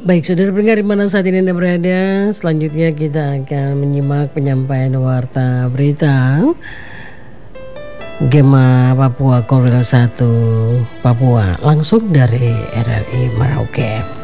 Baik, saudara pendengar di mana saat ini Anda berada, selanjutnya kita akan menyimak penyampaian warta berita Gema Papua Korwil 1 Papua langsung dari RRI Merauke.